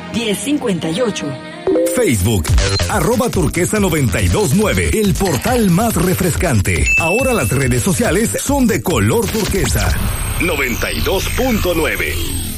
1058. Facebook, @turquesa929, el portal más refrescante. Ahora las redes sociales son de color turquesa. 92.9.